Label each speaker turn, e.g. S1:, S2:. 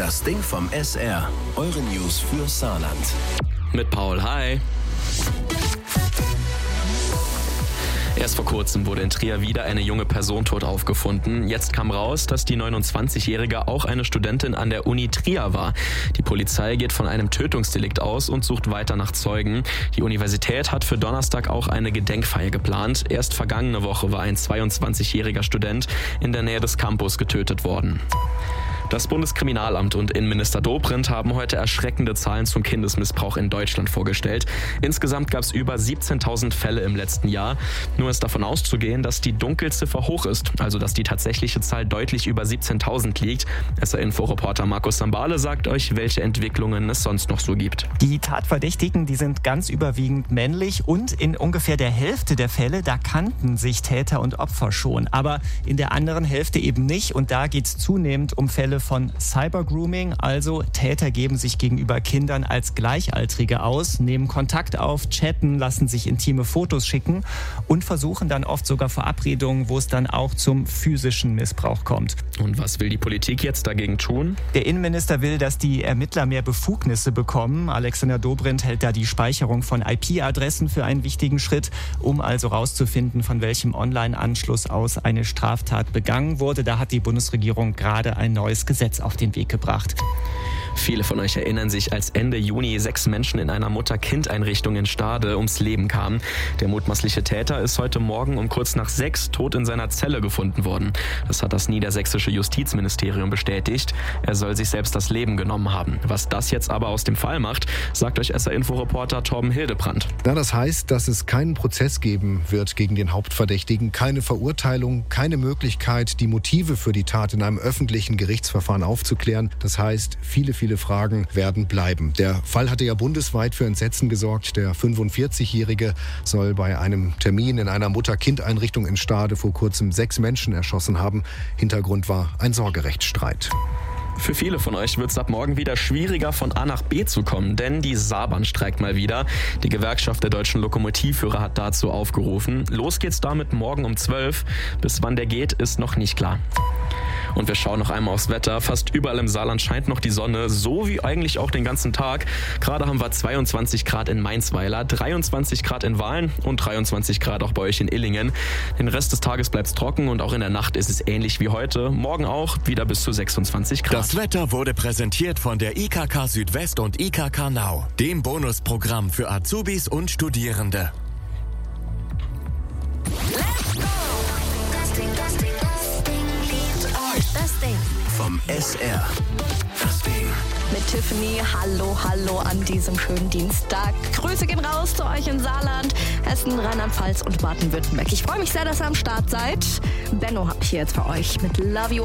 S1: Das Ding vom SR. Eure News für Saarland.
S2: Mit Paul, hi. Erst vor kurzem wurde in Trier wieder eine junge Person tot aufgefunden. Jetzt kam raus, dass die 29-Jährige auch eine Studentin an der Uni Trier war. Die Polizei geht von einem Tötungsdelikt aus und sucht weiter nach Zeugen. Die Universität hat für Donnerstag auch eine Gedenkfeier geplant. Erst vergangene Woche war ein 22-jähriger Student in der Nähe des Campus getötet worden. Das Bundeskriminalamt und Innenminister Dobrindt haben heute erschreckende Zahlen zum Kindesmissbrauch in Deutschland vorgestellt. Insgesamt gab es über 17.000 Fälle im letzten Jahr. Nur ist davon auszugehen, dass die Dunkelziffer hoch ist, also dass die tatsächliche Zahl deutlich über 17.000 liegt. SR-Info-Reporter Markus Sambale sagt euch, welche Entwicklungen es sonst noch so gibt.
S3: Die Tatverdächtigen, die sind ganz überwiegend männlich und in ungefähr der Hälfte der Fälle, da kannten sich Täter und Opfer schon. Aber in der anderen Hälfte eben nicht und da geht es zunehmend um Fälle von Cybergrooming, also Täter geben sich gegenüber Kindern als Gleichaltrige aus, nehmen Kontakt auf, chatten, lassen sich intime Fotos schicken und versuchen dann oft sogar Verabredungen, wo es dann auch zum physischen Missbrauch kommt.
S2: Und was will die Politik jetzt dagegen tun?
S3: Der Innenminister will, dass die Ermittler mehr Befugnisse bekommen. Alexander Dobrindt hält da die Speicherung von IP-Adressen für einen wichtigen Schritt, um also rauszufinden, von welchem Online-Anschluss aus eine Straftat begangen wurde. Da hat die Bundesregierung gerade ein neues Gesetz auf den Weg gebracht.
S2: Viele von euch erinnern sich, als Ende Juni 6 Menschen in einer Mutter-Kind-Einrichtung in Stade ums Leben kamen. Der mutmaßliche Täter ist heute Morgen um kurz nach 6 tot in seiner Zelle gefunden worden. Das hat das niedersächsische Justizministerium bestätigt. Er soll sich selbst das Leben genommen haben. Was das jetzt aber aus dem Fall macht, sagt euch SR-Info-Reporter Torben Hildebrandt.
S4: Na, das heißt, dass es keinen Prozess geben wird gegen den Hauptverdächtigen, keine Verurteilung, keine Möglichkeit, die Motive für die Tat in einem öffentlichen Gerichtsverfahren aufzuklären. Das heißt, viele Fragen werden bleiben. Der Fall hatte ja bundesweit für Entsetzen gesorgt. Der 45-Jährige soll bei einem Termin in einer Mutter-Kind-Einrichtung in Stade vor kurzem 6 Menschen erschossen haben. Hintergrund war ein Sorgerechtsstreit.
S2: Für viele von euch wird es ab morgen wieder schwieriger, von A nach B zu kommen, denn die Saarbahn streikt mal wieder. Die Gewerkschaft der deutschen Lokomotivführer hat dazu aufgerufen. Los geht's damit morgen um 12. Bis wann der geht, ist noch nicht klar. Und wir schauen noch einmal aufs Wetter. Fast überall im Saarland scheint noch die Sonne, so wie eigentlich auch den ganzen Tag. Gerade haben wir 22 Grad in Mainzweiler, 23 Grad in Wahlen und 23 Grad auch bei euch in Illingen. Den Rest des Tages bleibt es trocken und auch in der Nacht ist es ähnlich wie heute. Morgen auch wieder bis zu 26 Grad.
S5: Das Wetter wurde präsentiert von der IKK Südwest und IKK Now, dem Bonusprogramm für Azubis und Studierende.
S6: Das Ding
S1: vom SR. Das Ding.
S6: mit Tiffany. Hallo an diesem schönen Dienstag. Grüße gehen raus zu euch in Saarland, Hessen, Rheinland-Pfalz und Baden-Württemberg. Ich freue mich sehr, dass ihr am Start seid. Benno habe ich hier jetzt für euch mit Love You